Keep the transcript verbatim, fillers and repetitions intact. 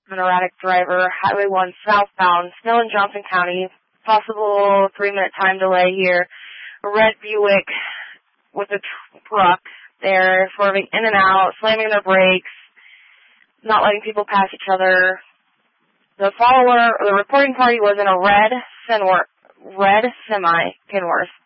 an erratic driver, Highway one southbound, still in Johnson County. Possible three-minute time delay here. A red Buick with a truck. They're swerving in and out, slamming their brakes, not letting people pass each other. The follower, or the reporting party was in a red, Kenworth, red semi, Kenworth.